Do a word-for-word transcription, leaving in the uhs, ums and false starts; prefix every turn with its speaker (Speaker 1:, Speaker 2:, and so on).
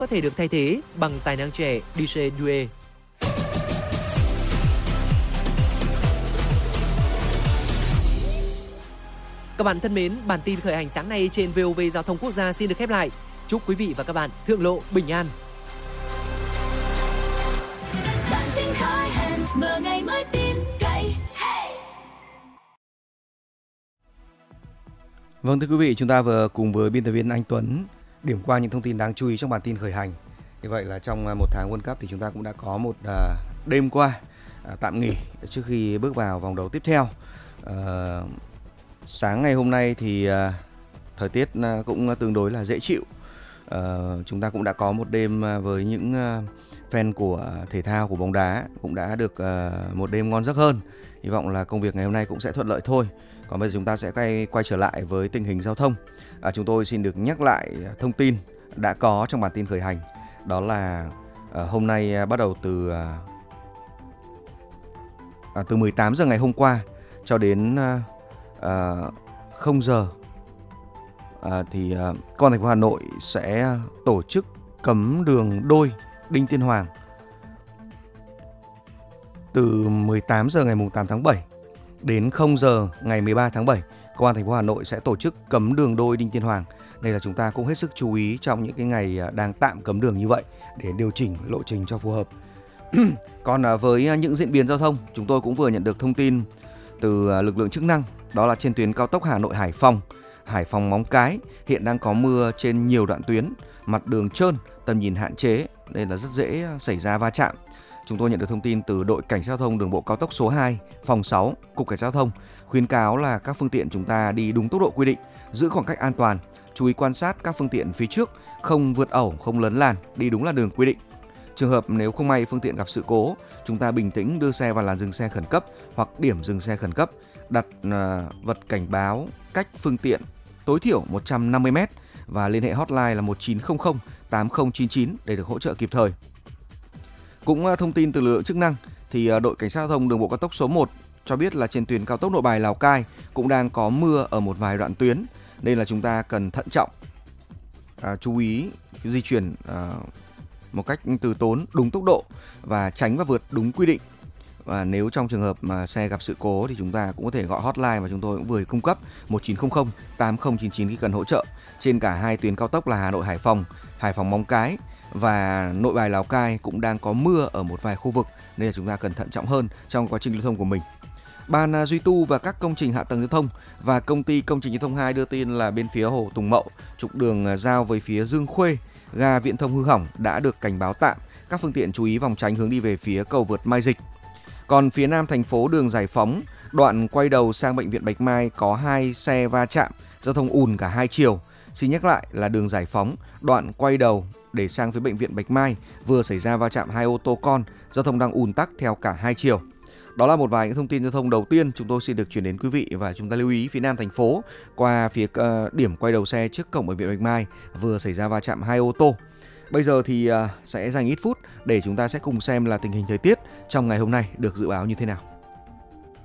Speaker 1: có thể được thay thế bằng tài năng trẻ đê jê Due. Các bạn thân mến, bản tin khởi hành sáng nay trên vê o vê Giao thông Quốc gia xin được khép lại. Chúc quý vị và các bạn thượng lộ bình an.
Speaker 2: Bản tin khởi hành, mở ngày mới tin cậy. Hey!
Speaker 3: Vâng, thưa quý vị, chúng ta vừa cùng với biên tập viên Anh Tuấn điểm qua những thông tin đáng chú ý trong bản tin khởi hành. Như vậy là trong một tháng World Cup thì chúng ta cũng đã có một uh, đêm qua uh, tạm nghỉ trước khi bước vào vòng đấu tiếp theo. Uh, sáng ngày hôm nay thì uh, thời tiết uh, cũng tương đối là dễ chịu. Uh, chúng ta cũng đã có một đêm uh, với những uh, fan của thể thao, của bóng đá cũng đã được uh, một đêm ngon giấc hơn. Hy vọng là công việc ngày hôm nay cũng sẽ thuận lợi thôi. Còn bây giờ chúng ta sẽ quay, quay trở lại với tình hình giao thông. À, chúng tôi xin được nhắc lại thông tin đã có trong bản tin khởi hành. Đó là à, hôm nay à, bắt đầu từ à, à, từ mười tám giờ ngày hôm qua cho đến à, à, không giờ à, thì à, Công an thành phố Hà Nội sẽ tổ chức cấm đường đôi Đinh Tiên Hoàng từ mười tám giờ ngày tám tháng bảy đến không giờ ngày mười ba tháng bảy. Công an thành phố Hà Nội sẽ tổ chức cấm đường đôi Đinh Tiên Hoàng. Đây là chúng ta cũng hết sức chú ý trong những cái ngày đang tạm cấm đường như vậy để điều chỉnh lộ trình cho phù hợp. Còn với những diễn biến giao thông, chúng tôi cũng vừa nhận được thông tin từ lực lượng chức năng, đó là trên tuyến cao tốc Hà Nội Hải Phòng, Hải Phòng Móng Cái hiện đang có mưa trên nhiều đoạn tuyến, mặt đường trơn, tầm nhìn hạn chế nên là rất dễ xảy ra va chạm. Chúng tôi nhận được thông tin từ đội cảnh sát giao thông đường bộ cao tốc số hai, phòng sáu, Cục Cảnh sát giao thông khuyến cáo là các phương tiện chúng ta đi đúng tốc độ quy định, giữ khoảng cách an toàn, chú ý quan sát các phương tiện phía trước, không vượt ẩu, không lấn làn, đi đúng làn đường quy định. Trường hợp nếu không may phương tiện gặp sự cố, chúng ta bình tĩnh đưa xe vào làn dừng xe khẩn cấp hoặc điểm dừng xe khẩn cấp, đặt uh, vật cảnh báo cách phương tiện tối thiểu một trăm năm mươi mét và liên hệ hotline là một chín không không tám không chín chín để được hỗ trợ kịp thời. Cũng thông tin từ lực lượng chức năng thì đội cảnh sát giao thông đường bộ cao tốc số một cho biết là trên tuyến cao tốc Nội Bài Lào Cai cũng đang có mưa ở một vài đoạn tuyến nên là chúng ta cần thận trọng, à, chú ý di chuyển à, một cách từ tốn, đúng tốc độ và tránh và vượt đúng quy định. Và nếu trong trường hợp mà xe gặp sự cố thì chúng ta cũng có thể gọi hotline mà chúng tôi cũng vừa cung cấp một chín không không tám không chín chín khi cần hỗ trợ. Trên cả hai tuyến cao tốc là Hà Nội Hải Phòng, Hải Phòng Móng Cái và Nội Bài Lào Cai cũng đang có mưa ở một vài khu vực nên là chúng ta cần thận trọng hơn trong quá trình lưu thông của mình. Ban duy tu và các công trình hạ tầng giao thông và công ty công trình giao thông hai đưa tin là bên phía Hồ Tùng Mậu, trục đường giao với phía Dương Khuê, ga Viễn Thông hư hỏng đã được cảnh báo tạm, các phương tiện chú ý vòng tránh hướng đi về phía cầu vượt Mai Dịch. Còn phía nam thành phố đường Giải Phóng, đoạn quay đầu sang bệnh viện Bạch Mai có hai xe va chạm, giao thông ùn cả hai chiều. Xin nhắc lại là đường Giải Phóng, đoạn quay đầu để sang phía bệnh viện Bạch Mai vừa xảy ra va chạm hai ô tô con, giao thông đang ùn tắc theo cả hai chiều. Đó là một vài những thông tin giao thông đầu tiên chúng tôi xin được chuyển đến quý vị, và chúng ta lưu ý phía nam thành phố qua phía uh, điểm quay đầu xe trước cổng bệnh viện Bạch Mai vừa xảy ra va chạm hai ô tô. Bây giờ thì uh, sẽ dành ít phút để chúng ta sẽ cùng xem là tình hình thời tiết trong ngày hôm nay được dự báo như thế nào.